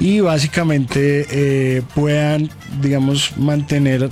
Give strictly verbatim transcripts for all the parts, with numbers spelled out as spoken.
y básicamente eh, puedan, digamos, mantener,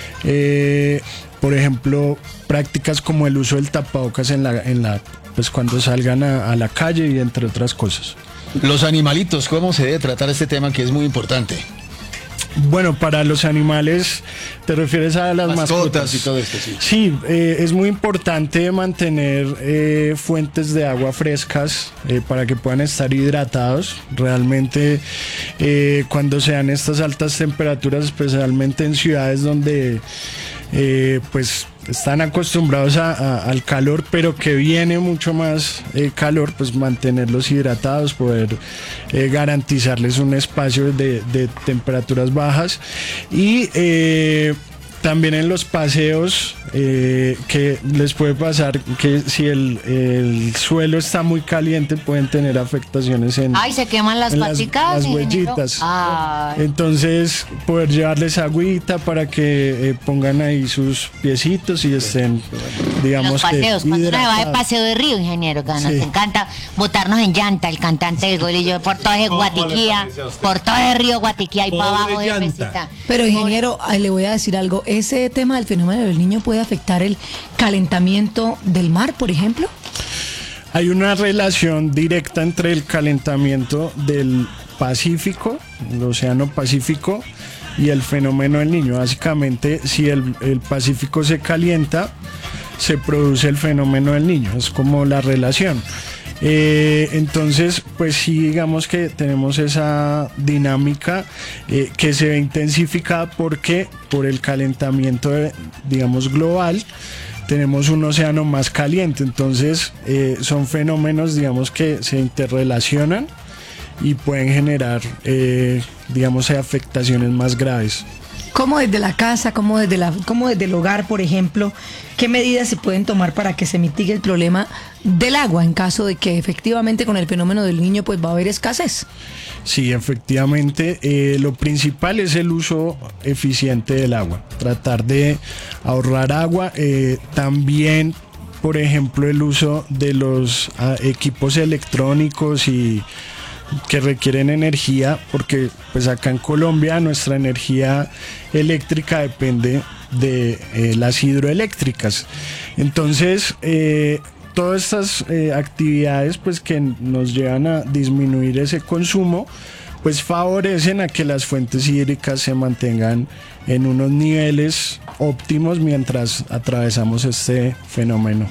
eh, por ejemplo, prácticas como el uso del tapabocas en la, en la, pues cuando salgan a, a la calle y entre otras cosas. Los animalitos, ¿cómo se debe tratar este tema que es muy importante? Bueno, para los animales, ¿te refieres a las mascotas? Mascotas y todo esto, sí. Sí, eh, es muy importante mantener eh, fuentes de agua frescas eh, para que puedan estar hidratados. Realmente, eh, cuando se dan estas altas temperaturas, especialmente en ciudades donde eh, pues están acostumbrados a, a, al calor, pero que viene mucho más eh, calor, pues mantenerlos hidratados, poder eh, garantizarles un espacio de, de temperaturas bajas y eh, también en los paseos eh, que les puede pasar que si el, el suelo está muy caliente pueden tener afectaciones en, Ay, se queman las en paticas, las, las huellitas. Ay. Entonces poder llevarles agüita para que eh, pongan ahí sus piecitos y estén, digamos, los paseos, que cuando uno se va de hidratados. paseo de río, ingeniero, que nos Sí. encanta botarnos en llanta, el cantante del gol y yo por todo ese Guatiquía, por todo el río Guatiquía y para abajo de pesita. Pero ingeniero, ay, le voy a decir algo, ese tema del fenómeno del Niño puede afectar el calentamiento del mar, por ejemplo. Hay una relación directa entre el calentamiento del Pacífico, el Océano Pacífico, y el fenómeno del Niño. Básicamente, si el, el Pacífico se calienta, se produce el fenómeno del Niño. Es como la relación. Eh, entonces, pues sí, digamos que tenemos esa dinámica eh, que se ve intensificada porque por el calentamiento, de, digamos, global, tenemos un océano más caliente. Entonces, eh, son fenómenos, digamos, que se interrelacionan y pueden generar, eh, digamos, afectaciones más graves. ¿Cómo desde la casa, cómo desde, la, cómo desde el hogar, por ejemplo, qué medidas se pueden tomar para que se mitigue el problema del agua en caso de que efectivamente con el fenómeno del Niño pues va a haber escasez? Sí, efectivamente, eh, lo principal es el uso eficiente del agua, tratar de ahorrar agua, eh, también, por ejemplo, el uso de los uh, equipos electrónicos y que requieren energía, porque pues acá en Colombia nuestra energía eléctrica depende de eh, las hidroeléctricas. Entonces, eh, todas estas eh, actividades pues que nos llevan a disminuir ese consumo, pues favorecen a que las fuentes hídricas se mantengan en unos niveles óptimos mientras atravesamos este fenómeno.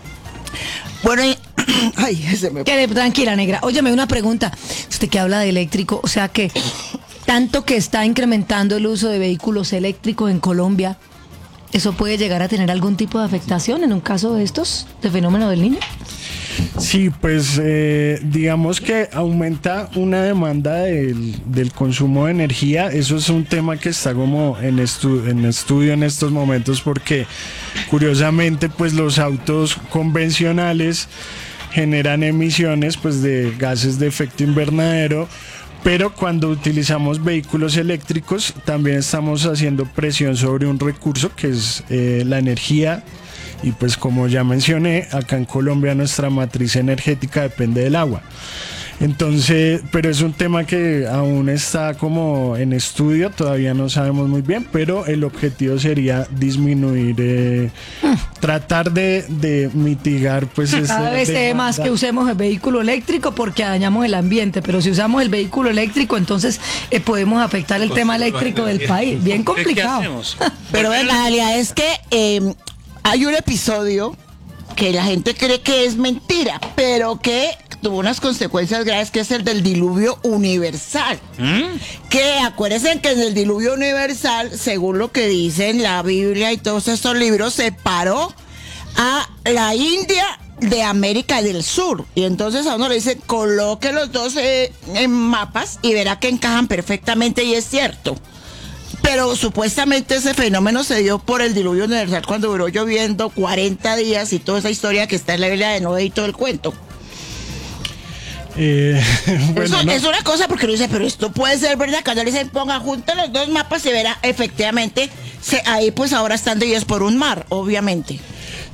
Bueno, y ay, se me... Quede tranquila, negra. Óyeme, una pregunta. Usted que habla de eléctrico, o sea que tanto que está incrementando el uso de vehículos eléctricos en Colombia, ¿eso puede llegar a tener algún tipo de afectación en un caso de estos, de fenómeno del Niño? Sí, pues eh, digamos que aumenta una demanda del, del consumo de energía. Eso es un tema que está como en, estu- en estudio en estos momentos porque curiosamente pues los autos convencionales generan emisiones pues de gases de efecto invernadero, pero cuando utilizamos vehículos eléctricos también estamos haciendo presión sobre un recurso que es eh, la energía. Y pues como ya mencioné, acá en Colombia nuestra matriz energética depende del agua. Entonces, pero es un tema que aún está como en estudio, todavía no sabemos muy bien, pero el objetivo sería disminuir, eh, tratar de, de mitigar pues Cada vez se ve más que usemos el vehículo eléctrico porque dañamos el ambiente, pero si usamos el vehículo eléctrico entonces eh, podemos afectar el tema eléctrico del país. Bien complicado. ¿Qué hacemos? Pero venga, Dalia, es que eh, hay un episodio que la gente cree que es mentira, pero que tuvo unas consecuencias graves, que es el del diluvio universal. ¿Mm? Que acuérdense que en el diluvio universal, según lo que dicen la Biblia y todos estos libros, separó a la India de América del Sur. Y entonces a uno le dicen, coloque los dos eh, en mapas y verá que encajan perfectamente, y es cierto. Pero supuestamente ese fenómeno se dio por el diluvio universal cuando duró lloviendo cuarenta días y toda esa historia que está en la Biblia de Noé y todo el cuento. Eh, bueno, Eso no. es una cosa porque uno dice, pero esto puede ser verdad. Cuando le dicen ponga juntos los dos mapas, se verá efectivamente, se, ahí pues ahora están divididos por un mar, obviamente.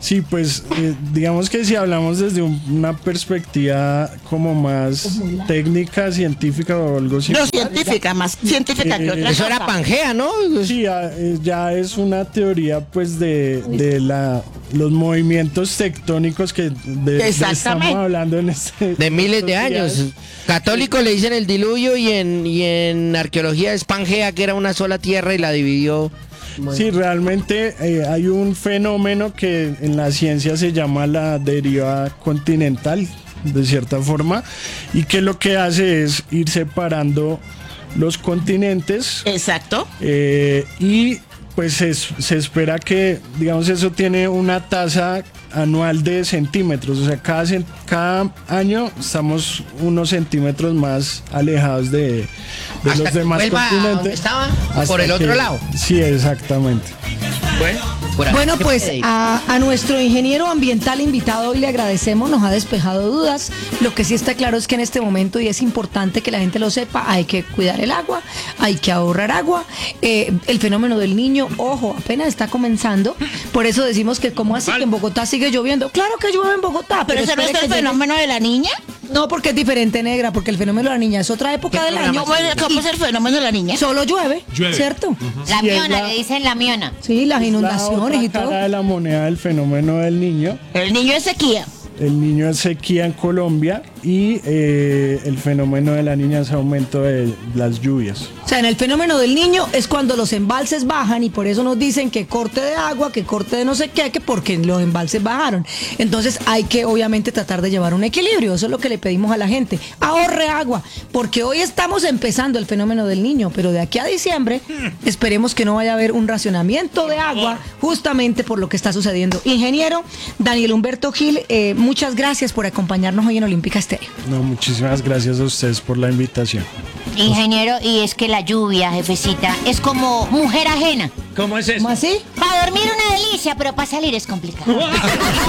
Sí, pues eh, digamos que si hablamos desde un- una perspectiva como más técnica, científica o algo así. No científica, más científica que Eh, otra Eso cosa. era Pangea, ¿no? Sí, ya, eh, ya es una teoría pues de, de la los movimientos tectónicos que de, de Exactamente. estamos hablando en este De miles de estos años. días. Católicos le dicen el diluvio y en, y en arqueología es Pangea, que era una sola tierra y la dividió. Sí, realmente eh, hay un fenómeno que en la ciencia se llama la deriva continental, de cierta forma, y que lo que hace es ir separando los continentes Exacto. eh, y pues se, es- se espera que, digamos, eso tiene una tasa anual de centímetros, o sea, cada, cen- cada año estamos unos centímetros más alejados de, de Hasta los que demás vuelva a continentes. donde estaba, hasta por el otro que- lado. Sí, exactamente. Bueno, por ahí. Bueno, pues a, a nuestro ingeniero ambiental invitado hoy le agradecemos, nos ha despejado dudas. Lo que sí está claro es que en este momento, y es importante que la gente lo sepa, hay que cuidar el agua, hay que ahorrar agua. Eh, el fenómeno del niño, ojo, apenas está comenzando. Por eso decimos que como así que en Bogotá sigue lloviendo. Claro que llueve en Bogotá, Pero ese no espere es el que llegue- fenómeno de la niña. No, porque es diferente, negra, porque el fenómeno de la niña es otra época del año. ¿Cómo es, cómo es el fenómeno de la niña? Solo llueve, Llueve. ¿cierto? La Sí, es miona, la- le dicen la miona. Sí, las La inundaciones y otra todo. cara de la moneda del fenómeno del niño. El niño es sequía. El niño es sequía en Colombia y eh, el fenómeno de la niña es aumento de las lluvias. O sea, en el fenómeno del niño es cuando los embalses bajan y por eso nos dicen que corte de agua, que corte de no sé qué, que porque los embalses bajaron. Entonces hay que obviamente tratar de llevar un equilibrio, eso es lo que le pedimos a la gente. Ahorre agua, porque hoy estamos empezando el fenómeno del niño, pero de aquí a diciembre esperemos que no vaya a haber un racionamiento de agua justamente por lo que está sucediendo. Ingeniero Daniel Humberto Gil, eh, muchas gracias por acompañarnos hoy en Olímpica Estéreo. No, muchísimas gracias a ustedes por la invitación. Ingeniero, y es que la lluvia, jefecita, es como mujer ajena. ¿Cómo es eso? ¿Cómo así? Para dormir una delicia, pero para salir es complicado.